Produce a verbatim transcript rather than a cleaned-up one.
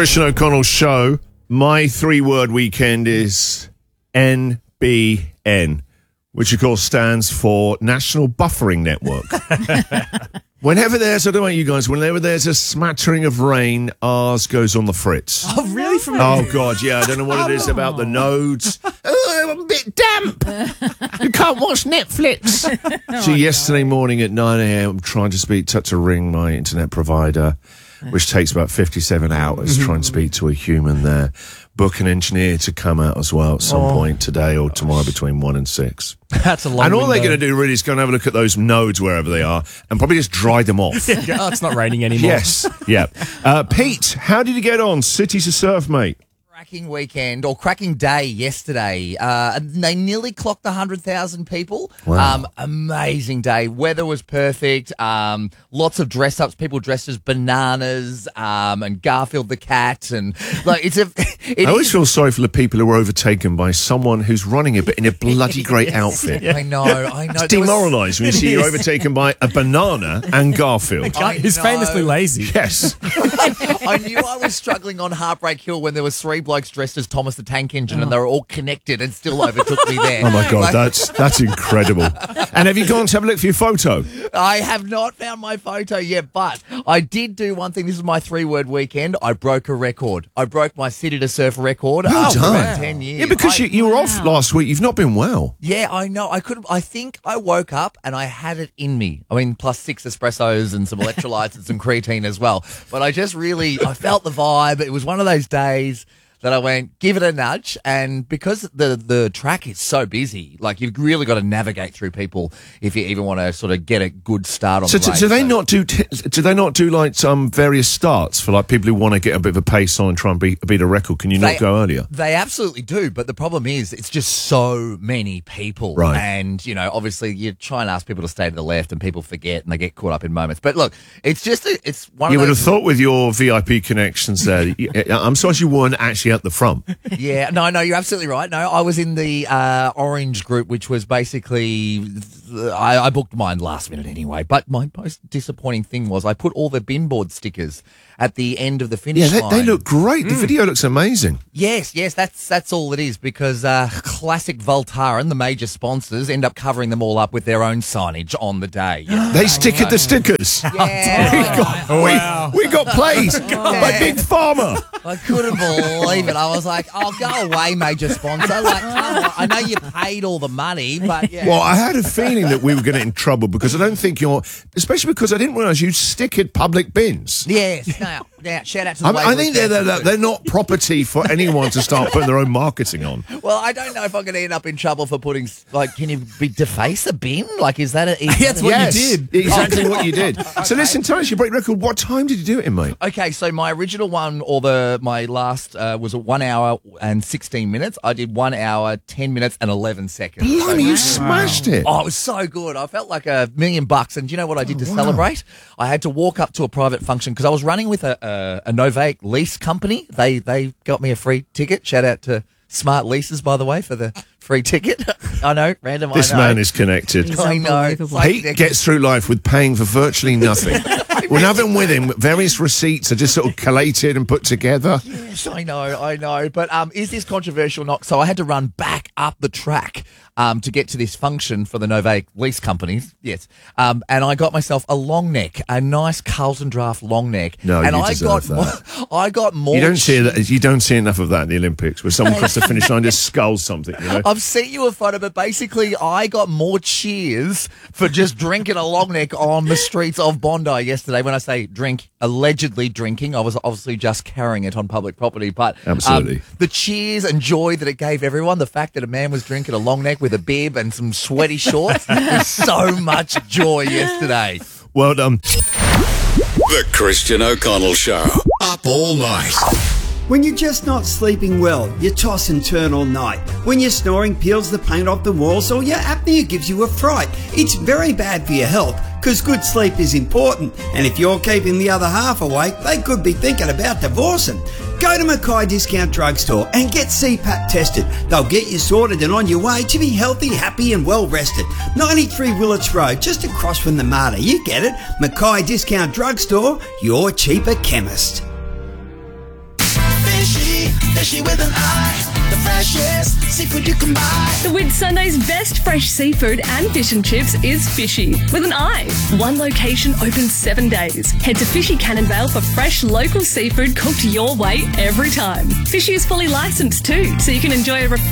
Christian O'Connell Show. My three-word weekend is N B N, which of course stands for National Buffering Network. Whenever there's, I don't know about you guys, whenever there's a smattering of rain, ours goes on the fritz. Oh, really? From Oh, God, yeah. I don't know what it is about the nodes. Oh, I'm a bit damp. You can't watch Netflix. So yesterday morning at nine a.m., I'm trying to speak, to, to ring my internet provider, which takes about fifty-seven hours trying to speak to a human there. Book an engineer to come out as well at some oh. point today or tomorrow between one and six. That's a long And all window. they're going to do really is go and have a look at those nodes wherever they are and probably just dry them off. Oh, it's not raining anymore. Yes, yeah. Uh, Pete, how did you get on City to Surf, mate? Cracking weekend, or cracking day yesterday. Uh, they nearly clocked one hundred thousand people. Wow. Um, amazing day. Weather was perfect. Um, lots of dress-ups. People dressed as bananas um, and Garfield the cat. And like it's a. It I always is, feel sorry for the people who are overtaken by someone who's running a bit in a bloody great yes, outfit. I know, I know. It's There was- demoralising when you see you're overtaken by a banana and Garfield. I He's know. famously lazy. Yes. I knew I was struggling on Heartbreak Hill when there was three blokes dressed as Thomas the Tank Engine and they were all connected and still overtook me there. Oh, my God, Like, that's that's incredible. And have you gone to have a look for your photo? I have not found my photo yet, but I did do one thing. This is my three-word weekend. I broke a record. I broke my City to Surf record Well after done. about ten years. Yeah, because I- you, you were off last week. You've not been well. Yeah, I know. I could. I think I woke up and I had it in me. I mean, plus six espressos and some electrolytes and some creatine as well. But I just really, I felt the vibe. It was one of those days that I went, give it a nudge. And because the the track is so busy, like you've really got to navigate through people if you even want to sort of get a good start on So, the do, race. do they So- not do? T- do they not do like some various starts for like people who want to get a bit of a pace on and try and beat, beat a record? Can you They- not go earlier? They absolutely do, but the problem is it's just so many people. Right. And, you know, obviously you try and ask people to stay to the left and people forget and they get caught up in moments. But look, it's just, a, it's one You of would have those... thought with your V I P connections there. y- I'm surprised you weren't actually at the front. Yeah, no, no, you're absolutely right. No, I was in the uh, orange group, which was basically... I, I booked mine last minute anyway, but my most disappointing thing was I put all the bin board stickers at the end of the finish Yeah, they, line. they look great. The video looks amazing. Yes, yes, that's that's all it is because uh, Classic Voltaren, the major sponsors, end up covering them all up with their own signage on the day. They stick at the stickers. Yeah. we, got, Wow. we, we got plays by Big Pharma. I couldn't believe it. I was like, "Oh, go away, major sponsor!" Like, come on. I know you paid all the money, but yeah. Well, I had a feeling that we were going to get in trouble because I don't think you're, especially because I didn't realise you stick at public bins. yes, no, yeah. Shout out to the. I, I Waverley think they're, fans. they're, they're not property for anyone to start putting their own marketing on. Well, I don't know if I'm going to end up in trouble for putting like. Can you be deface a bin? Like, is that a? Is That's that a- what yes, you did. Exactly what you did. So listen, tell us your break record. What time did you do it in, mate? Okay, so my original one, or the my last, uh, was at one hour and sixteen minutes. I did one hour, ten minutes, and eleven seconds. Blimey, you smashed it. Oh, it was so good. I felt like a million bucks. And do you know what I did to celebrate? I had to walk up to a private function because I was running with a, a, a Novake lease company. They they got me a free ticket. Shout out to Smart Leases, by the way, for the free ticket. I know, random. This I know. man is connected. I know. unbelievable. Like, Pete gets through life with paying for virtually nothing. We're having with him various receipts are just sort of collated and put together. Yes, I know, I know. But um, is this controversial or not? So I had to run back up the track um, to get to this function for the Novake lease companies. Yes. Um, and I got myself a long neck, a nice Carlton Draft long neck. No, and you I deserve got that. More, I got more. You don't see that. You don't see enough of that in the Olympics, where someone across the finish line just skulls something. You know. I've sent you a photo, but basically I got more cheers for just drinking a long neck on the streets of Bondi yesterday. When I say drink, allegedly drinking, I was obviously just carrying it on public property. But um, Absolutely. the cheers and joy that it gave everyone, the fact that a man was drinking a long neck with a bib and some sweaty shorts, was so much joy yesterday. Well done. The Christian O'Connell Show. Up all night. When you're just not sleeping well, you toss and turn all night. When your snoring peels the paint off the walls or your apnea gives you a fright. It's very bad for your health because good sleep is important. And if you're keeping the other half awake, they could be thinking about divorcing. Go to Mackay Discount Drugstore and get C PAP tested. They'll get you sorted and on your way to be healthy, happy and well rested. ninety-three Willits Road, just across from the Mater. You get it. Mackay Discount Drugstore, your cheaper chemist. Fishy with an I, the freshest seafood you can buy. The Whitsunday's best fresh seafood and fish and chips is Fishy with an I. One location open seven days. Head to Fishy Cannonvale for fresh local seafood cooked your way every time. Fishy is fully licensed too, so you can enjoy a refreshing